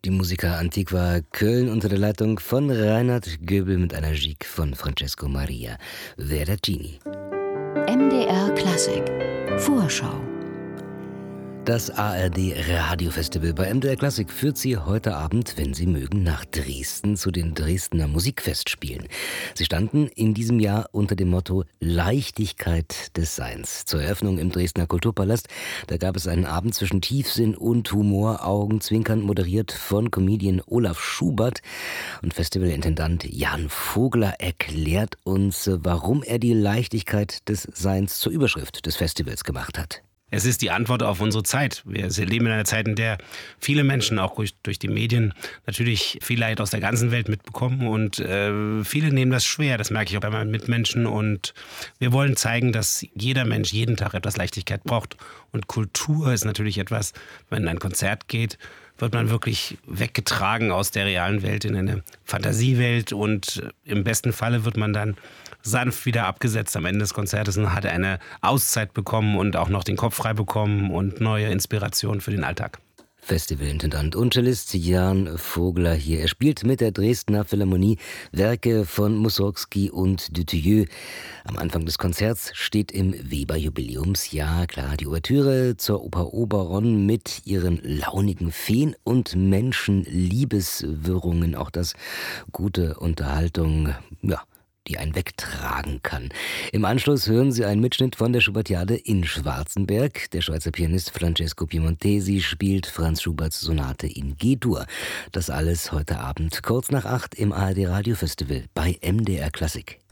Die Musica Antiqua Köln unter der Leitung von Reinhard Göbel mit einer Gigue von Francesco Maria Veracini. MDR Klassik Vorschau. Das ARD Radiofestival bei MDR Klassik führt Sie heute Abend, wenn Sie mögen, nach Dresden zu den Dresdner Musikfestspielen. Sie standen in diesem Jahr unter dem Motto Leichtigkeit des Seins. Zur Eröffnung im Dresdner Kulturpalast, da gab es einen Abend zwischen Tiefsinn und Humor, augenzwinkernd moderiert von Comedian Olaf Schubert. Und Festivalintendant Jan Vogler erklärt uns, warum er die Leichtigkeit des Seins zur Überschrift des Festivals gemacht hat. Es ist die Antwort auf unsere Zeit. Wir leben in einer Zeit, in der viele Menschen, auch durch die Medien, natürlich viel Leid aus der ganzen Welt mitbekommen. Und viele nehmen das schwer. Das merke ich auch bei meinen Mitmenschen. Und wir wollen zeigen, dass jeder Mensch jeden Tag etwas Leichtigkeit braucht. Und Kultur ist natürlich etwas, wenn in ein Konzert geht, wird man wirklich weggetragen aus der realen Welt in eine Fantasiewelt. Und im besten Falle wird man dann sanft wieder abgesetzt am Ende des Konzertes und hat eine Auszeit bekommen und auch noch den Kopf frei bekommen und neue Inspiration für den Alltag. Festivalintendant und Cellist Jan Vogler hier. Er spielt mit der Dresdner Philharmonie Werke von Mussorgsky und Dutilleux. Am Anfang des Konzerts steht im Weber-Jubiläumsjahr klar die Ouvertüre zur Oper Oberon mit ihren launigen Feen- und Menschenliebeswirrungen. Auch das gute Unterhaltung, die einen wegtragen kann. Im Anschluss hören Sie einen Mitschnitt von der Schubertiade in Schwarzenberg. Der Schweizer Pianist Francesco Piemontesi spielt Franz Schuberts Sonate in G-Dur. Das alles heute Abend kurz nach 8 im ARD Radiofestival bei MDR Klassik.